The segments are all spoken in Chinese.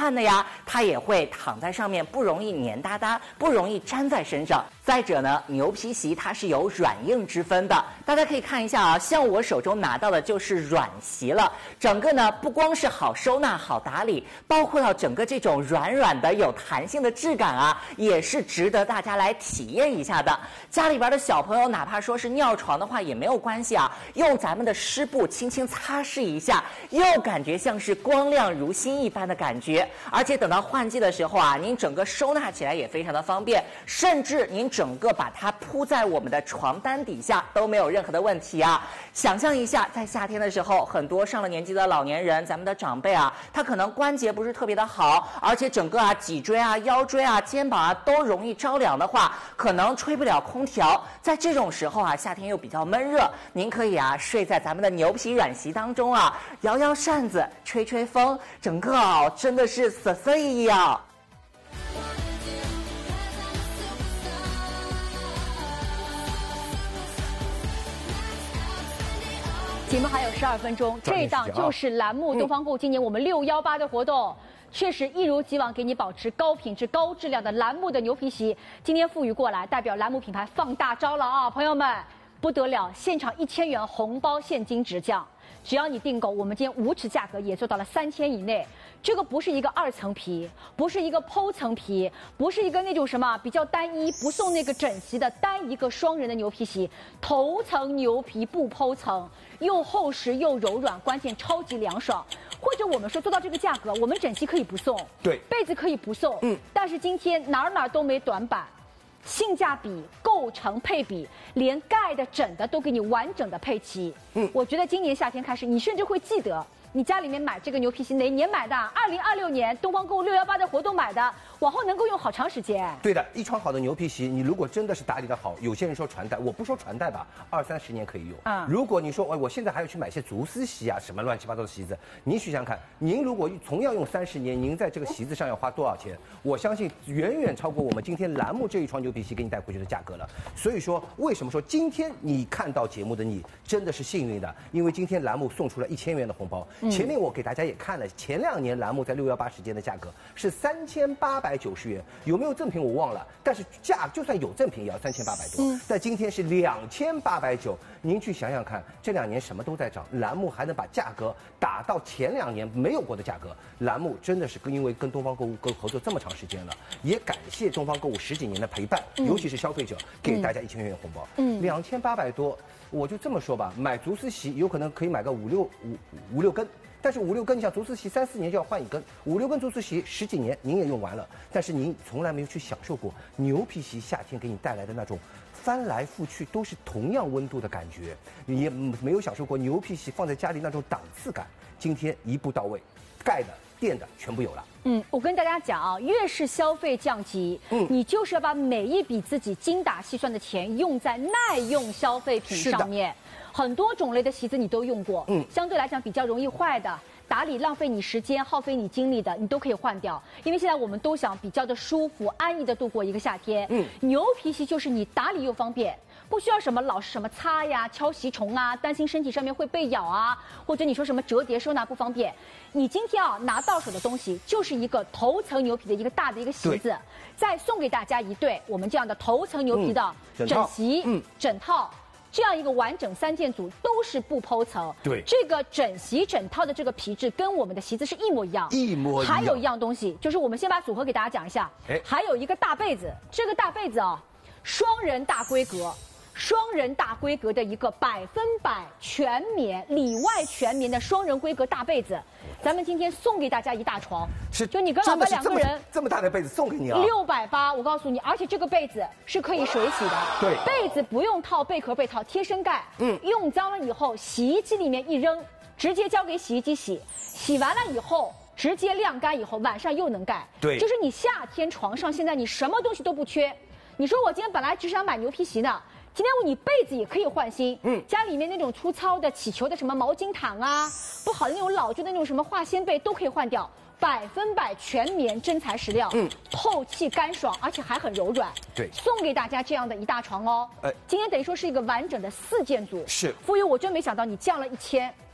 汗的呀，它也会躺在上面，不容易黏哒哒，不容易粘在身上。再者呢，牛皮席它是有软硬之分的，大家可以看一下啊，像我手中拿到的就是软席了，整个呢不光是好收纳、好打理，包括到整个这种软软的、有弹性的质感啊，也是值得大家来体验一下的。家里边的小朋友哪怕说是尿床的话也没有关系啊，用咱们的湿布轻轻擦拭一下，又感觉像是光亮如新一般的感觉。而且等到换季的时候啊，您整个收纳起来也非常的方便，甚至您整个把它铺在我们的床单底下都没有任何的问题啊。想象一下，在夏天的时候，很多上了年纪的老年人，咱们的长辈啊，他可能关节不是特别的好，而且整个啊脊椎啊、腰椎啊、肩膀啊都容易着凉的话，可能吹不了空调。在这种时候啊，夏天又比较闷热，您可以啊睡在咱们的牛皮软席当中啊，摇摇扇子，吹吹风，整个啊真的是瑟瑟意啊。 节目还有12分钟，这一档就是栏目东方购今年我们618的活动，确实一如既往给你保持高品质、高质量的栏目的牛皮席，今天赋予过来，代表栏目品牌放大招了啊，朋友们不得了，现场1000元红包现金直降。只要你订购，我们今天无耻价格也做到了3000以内。这个不是一个2层皮，不是一个剖层皮，不是一个那种什么比较单一，不送那个整席的单一个双人的牛皮席，头层牛皮不剖层，又厚实又柔软，关键超级凉爽。或者我们说做到这个价格，我们整席可以不送， 对， 被子可以不送，但是今天哪儿都没短板。性价比、构成配比，连盖的、枕的都给你完整的配齐。我觉得今年夏天开始，你甚至会记得你家里面买这个牛皮席哪年买的？2026年东方购物618的活动买的，往后能够用好长时间。 对的，一床好的牛皮席，你如果真的是打理的好，有些人说传代，我不说传代吧，20-30年可以用。如果你说我现在还要去买些竹丝席啊，什么乱七八糟的席子，您去想想看，您如果同样用30年，您在这个席子上要花多少钱？我相信远远超过我们今天栏目这一床牛皮席给你带回去的价格了。所以说，为什么说今天你看到节目的你真的是幸运的？因为今天栏目送出了1000元的红包。前面我给大家也看了，前2年栏目在618时间的价格是3890元，有没有赠品我忘了，但是就算有赠品也要3800多。但今天是2890，您去想想看，这2年什么都在涨，栏目还能把价格打到前2年没有过的价格，栏目真的是因为跟东方购物合作这么长时间了，也感谢东方购物10几年的陪伴，尤其是消费者给大家1000元红包，2800多。我就这么说吧，买竹丝席有可能可以买个五六根，但是5、6根，你像竹丝席3-4年就要换1根，5、6根竹丝席10几年您也用完了，但是您从来没有去享受过牛皮席夏天给你带来的那种翻来覆去都是同样温度的感觉，你也没有享受过牛皮席放在家里那种档次感。今天一步到位，盖的、垫的全部有了。 我跟大家讲啊，越是消费降级，你就是要把每一笔自己精打细算的钱用在耐用消费品上面。很多种类的席子你都用过，相对来讲比较容易坏的，打理浪费你时间、耗费你精力的，你都可以换掉。因为现在我们都想比较的舒服、安逸的度过一个夏天。牛皮席就是你打理又方便。不需要什么老是什么擦呀、敲席虫啊，担心身体上面会被咬啊，或者你说什么折叠收纳不方便，你今天拿到手的东西就是一个头层牛皮的一个大的一个席子，再送给大家一对我们这样的头层牛皮的整席、枕套。这样一个完整3件组都是不剖层， 对， 这个整席整套的这个皮质跟我们的席子是一模一样，还有一样东西，就是我们先把组合给大家讲一下，还有一个大被子，这个大被子双人大规格的一个100%全棉里外全棉的双人规格大被子，咱们今天送给大家一大床，就你跟老婆2个人这么大的被子送给你啊 ，680，我告诉你，而且这个被子是可以水洗的， 对， 被子不用套被壳被套，贴身盖，用脏了以后洗衣机里面一扔，直接交给洗衣机洗，洗完了以后直接晾干以后晚上又能盖， 对， 就是你夏天床上现在你什么东西都不缺，你说我今天本来只想买牛皮席呢。今天你被子也可以换新，家里面那种粗糙的起球的什么毛巾毯啊，不好的那种老旧的那种什么化纤被都可以换掉，100%全棉真材实料，透气干爽，而且还很柔软。 对， 送给大家这样的一大床哦。今天等于说是一个完整的4件组。 是， 付宇，我真没想到你降了1000。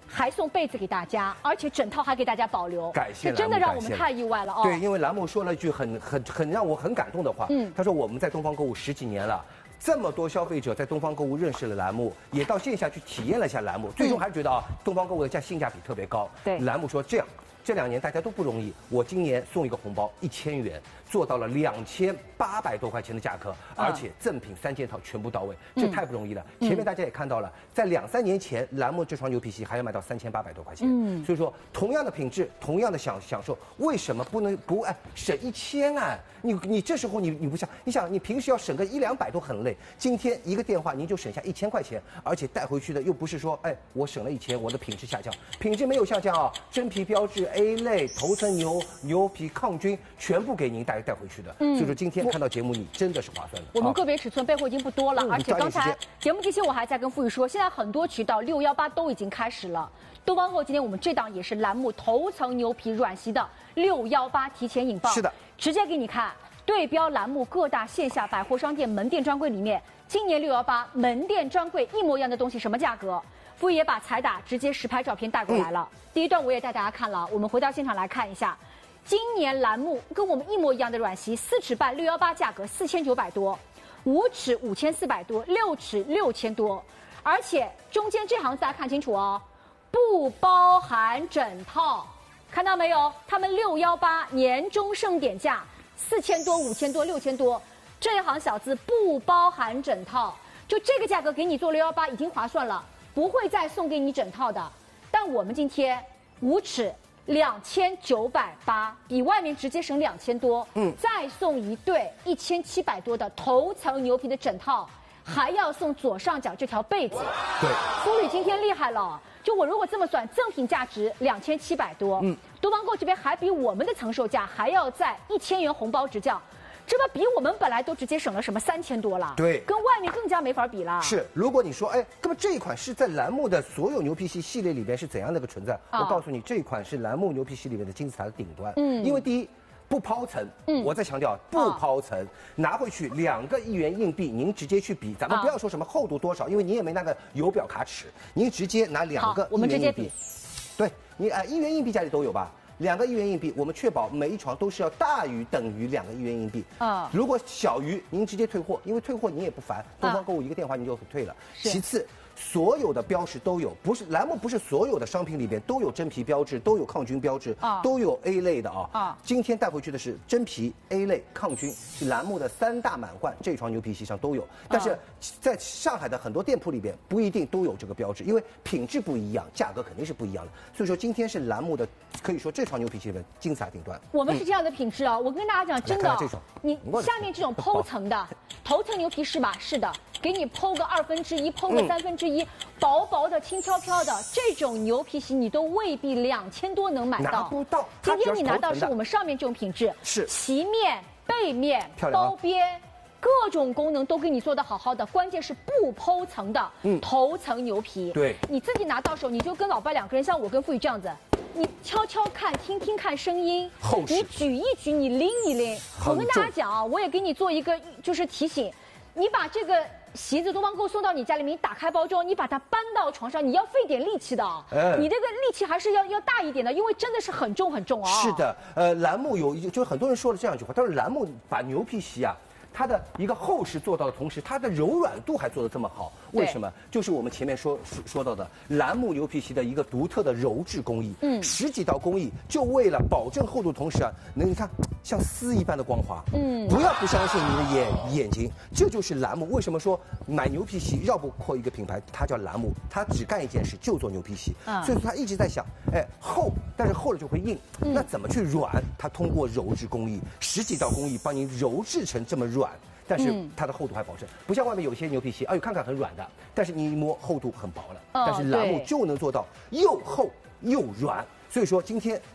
还送被子给大家，而且整套还给大家保留， 感谢这真的让我们太意外了哦。 对，因为栏目说了一句很让我很感动的话，他说我们在东方购物10几年了。这么多消费者在东方购物认识了栏目，也到线下去体验了一下栏目，最终还是觉得东方购物的性价比特别高。 对， 栏目说这样，这2年大家都不容易，我今年送一个红包1000元，做到了2800多块钱的价格，而且赠品3件套全部到位，这太不容易了。前面大家也看到了，在2、3年前，栏目这双牛皮鞋还要卖到3800多块钱。所以说同样的品质，同样的享受，为什么不省1000啊？你这时候你不想，你想你平时要省个100、200都很累，今天一个电话您就省下1000块钱，而且带回去的又不是说我省了1000，我的品质下降，品质没有下降啊，真皮标志 A 类，头层牛皮抗菌，全部给您带回去的。所以说今天看到节目你真的是划算的。 我们个别尺寸备货已经不多了，而且刚才节目之前我还在跟傅宇说，现在很多渠道618都已经开始了。东方后今天我们这档也是栏目头层牛皮软席的618提前引爆， 是的， 直接给你看对标栏目各大线下百货商店门店专柜里面，今年618门店专柜一模一样的东西什么价格？傅宇也把彩打直接实拍照片带过来了。第一段我也带大家看了，我们回到现场来看一下。今年栏目跟我们一模一样的软席，4尺半618价格4900多，5尺5400多，6尺6000多，而且中间这行字大家看清楚哦，不包含整套，看到没有？他们618年终盛典价4000多、5000多、6000多，这一行小字不包含整套，就这个价格给你做618已经划算了，不会再送给你整套的。但我们今天5尺。2980，比外面直接省2000多，再送一对1700多的头层牛皮的整套，还要送左上角这条被子。 对， 苏宇今天厉害了，就我如果这么算，赠品价值2700多，东方购这边还比我们的层售价还要在1000元红包直降。这不比我们本来都直接省了什么3000多了？ 对， 跟外面更加没法比了。 是，如果你说，那么这一款是在栏目的所有牛皮系列里边是怎样的一个存在？我告诉你，这一款是栏目牛皮系里面的金字塔的顶端。因为第一，不抛层，我再强调不抛层，拿回去2个1元硬币，您直接去比，咱们不要说什么厚度多少，因为你也没那个油表卡尺，您直接拿2个1元硬币，对你1元硬币家里都有吧？2个1元硬币，我们确保每一床都是要大于等于2个1元硬币。如果小于，您直接退货，因为退货你也不烦，东方购物一个电话你就退了。其次，所有的标识都有，不是栏目不是所有的商品里边都有真皮标志，都有抗菌标志，都有 A 类的啊。今天带回去的是真皮 A 类抗菌，是栏目的3大满贯，这床牛皮席上都有。但是在上海的很多店铺里边不一定都有这个标志，因为品质不一样，价格肯定是不一样的。所以说今天是栏目的，可以说这床牛皮席的金字塔顶端。 我们是这样的品质啊，我跟大家讲，真的，你下面这种剖层的头层牛皮是吧？是的，给你剖个1/2，剖个1/3，薄薄的、轻飘飘的这种牛皮席，你都未必2000多能买到。 拿不到。 今天你拿到是我们上面这种品质， 是旗面、背面、包边。各种功能都给你做得好好的，关键是不剖层的头层牛皮。 对， 你自己拿到手，你就跟老白2个人，像我跟傅宇这样子，你悄悄看，听听看声音，你举一举，你拎一拎。我跟大家讲啊，我也给你做一个就是提醒，你把这个席子东方购送到你家里面，你打开包装，你把它搬到床上，你要费点力气的啊。你这个力气还是要大一点的，因为真的是很重很重啊。 是的，栏目就是很多人说了这样一句话，他说栏目把牛皮席啊。它的一个厚实做到的同时，它的柔软度还做得这么好，为什么？就是我们前面说到的栏目牛皮席的一个独特的柔质工艺，10几道工艺，就为了保证厚度，同时啊，你看像丝一般的光滑，不要不相信你的眼睛，这就是栏目。为什么说买牛皮席绕不过一个品牌，它叫栏目，它只干一件事，就做牛皮席，所以说他一直在想，厚，但是厚了就会硬，那怎么去软？它通过柔质工艺，10几道工艺帮你揉制成这么软。但是它的厚度还保证，不像外面有些牛皮席，看看很软的，但是你一摸厚度很薄了。但是栏目就能做到又厚又软。所以说今天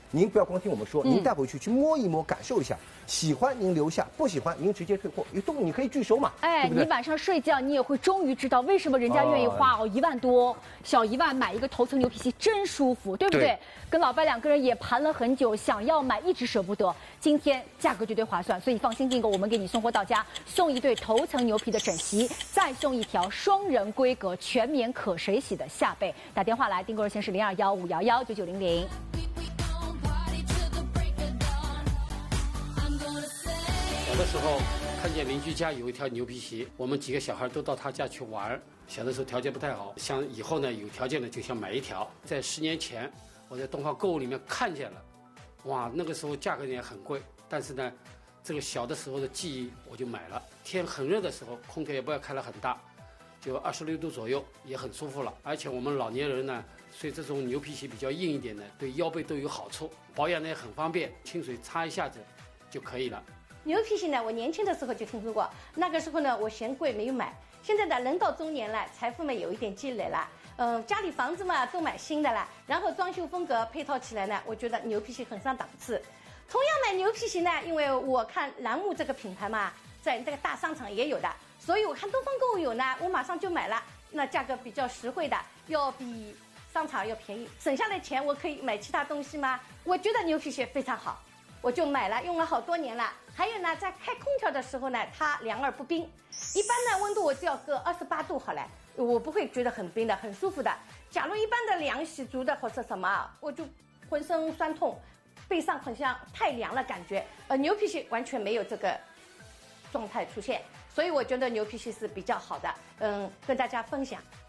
您不要光听我们说，您带回去摸一摸，感受一下，喜欢您留下，不喜欢您直接退货，有动物你可以拒收嘛。 哎， 对不对？ 你晚上睡觉，你也会终于知道为什么人家愿意花1万多，小1万买一个头层牛皮席真舒服，对不对？跟老白2个人也盘了很久，想要买一直舍不得，今天价格绝对划算，所以放心订购，我们给你送货到家，送一对头层牛皮的枕席，再送一条双人规格全棉可水洗的下被。打电话来，订购热线是0215119900。 小的时候看见邻居家有一条牛皮席，我们几个小孩都到他家去玩。小的时候条件不太好，想以后呢有条件呢就想买一条。在10年前，我在东方购物里面看见了，哇，那个时候价格也很贵，但是呢，这个小的时候的记忆我就买了。天很热的时候，空调也不要开得很大，就26度左右，也很舒服了。而且我们老年人呢，睡这种牛皮席比较硬一点的，对腰背都有好处，保养呢也很方便，清水擦一下子就可以了。 牛皮席呢，我年轻的时候就听说过，那个时候呢，我嫌贵没有买。现在的人到中年了，财富嘛有一点积累了，家里房子嘛都买新的了，然后装修风格配套起来呢，我觉得牛皮席很上档次。同样买牛皮席呢，因为我看栏目这个品牌嘛，在这个大商场也有的，所以我看东方购物有呢，我马上就买了。那价格比较实惠的，要比商场要便宜，省下的钱我可以买其他东西吗？我觉得牛皮席非常好。我就买了，用了好多年了。还有呢，在开空调的时候呢，它凉而不冰。一般呢，温度我只要搁28度好了，我不会觉得很冰的，很舒服的。假如一般的凉洗足的或者什么，我就浑身酸痛，背上好像太凉了感觉。牛皮席完全没有这个状态出现，所以我觉得牛皮席是比较好的，跟大家分享。